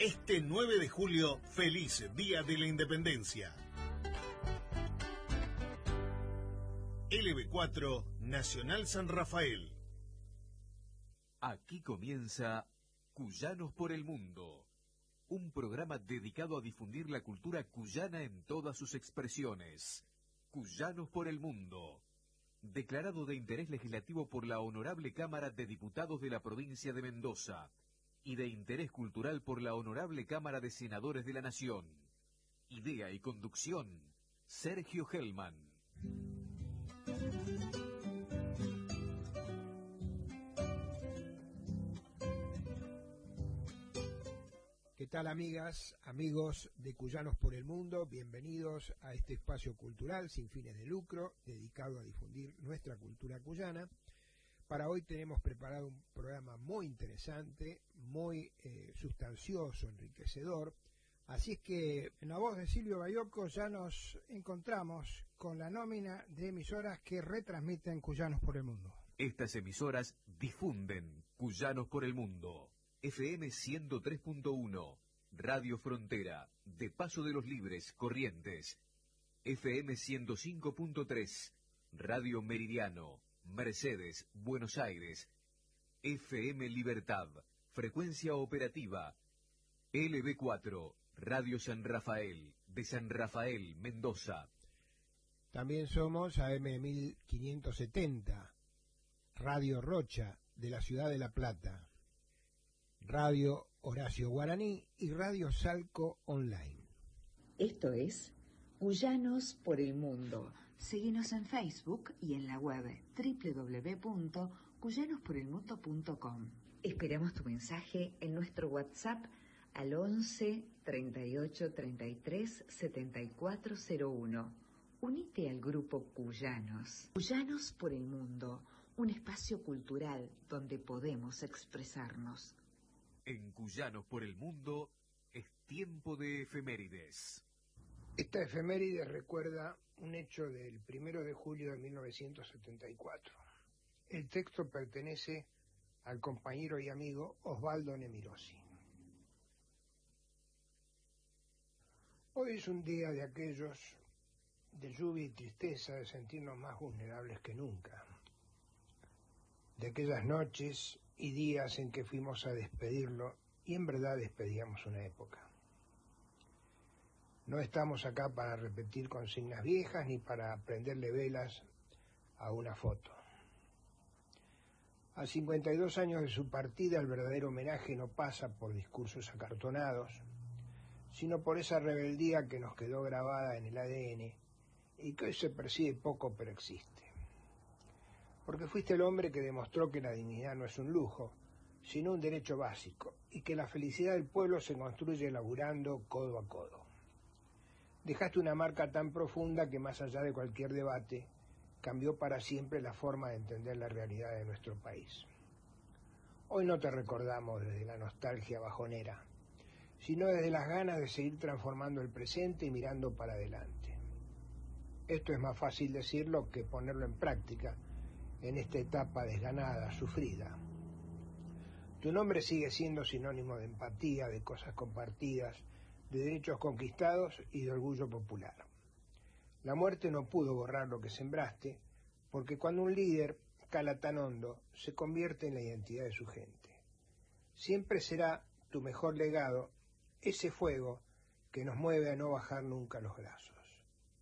Este 9 de julio, feliz Día de la Independencia. LB4 Nacional San Rafael. Aquí comienza Cuyanos por el Mundo, un programa dedicado a difundir la cultura cuyana en todas sus expresiones. Cuyanos por el Mundo, declarado de interés legislativo por la Honorable Cámara de Diputados de la provincia de Mendoza y de interés cultural por la Honorable Cámara de Senadores de la Nación. Idea y conducción, Sergio Hellman. ¿Qué tal, amigas, amigos de Cuyanos por el Mundo? Bienvenidos a este espacio cultural sin fines de lucro, dedicado a difundir nuestra cultura cuyana. Para hoy tenemos preparado un programa muy interesante, muy sustancioso, enriquecedor. Así es que en la voz de Silvio Baiocco ya nos encontramos con la nómina de emisoras que retransmiten Cuyanos por el Mundo. Estas emisoras difunden Cuyanos por el Mundo. FM 103.1, Radio Frontera, de Paso de los Libres, Corrientes. FM 105.3, Radio Meridiano, Mercedes, Buenos Aires. FM Libertad, frecuencia operativa. LB4, Radio San Rafael, de San Rafael, Mendoza. También somos AM 1570, Radio Rocha, de la ciudad de La Plata. Radio Horacio Guaraní y Radio Salco Online. Esto es Cuyanos por el Mundo. Síguenos en Facebook y en la web www.cuyanosporelmundo.com. Esperamos tu mensaje en nuestro WhatsApp al 11 38 33 7401. Unite al grupo Cuyanos. Cuyanos por el Mundo, un espacio cultural donde podemos expresarnos. En Cuyanos por el Mundo es tiempo de efemérides. Esta efeméride recuerda un hecho del 1 de julio de 1974. El texto pertenece al compañero y amigo Osvaldo Nemirosi. Hoy es un día de aquellos de lluvia y tristeza, de sentirnos más vulnerables que nunca. De aquellas noches y días en que fuimos a despedirlo y en verdad despedíamos una época. No estamos acá para repetir consignas viejas ni para prenderle velas a una foto. A 52 años de su partida, el verdadero homenaje no pasa por discursos acartonados, sino por esa rebeldía que nos quedó grabada en el ADN y que hoy se percibe poco pero existe. Porque fuiste el hombre que demostró que la dignidad no es un lujo, sino un derecho básico, y que la felicidad del pueblo se construye laburando codo a codo. Dejaste una marca tan profunda que, más allá de cualquier debate, cambió para siempre la forma de entender la realidad de nuestro país. Hoy no te recordamos desde la nostalgia bajonera, sino desde las ganas de seguir transformando el presente y mirando para adelante. Esto es más fácil decirlo que ponerlo en práctica, en esta etapa desganada, sufrida. Tu nombre sigue siendo sinónimo de empatía, de cosas compartidas, de derechos conquistados y de orgullo popular. La muerte no pudo borrar lo que sembraste, porque cuando un líder cala tan hondo, se convierte en la identidad de su gente. Siempre será tu mejor legado ese fuego que nos mueve a no bajar nunca los brazos.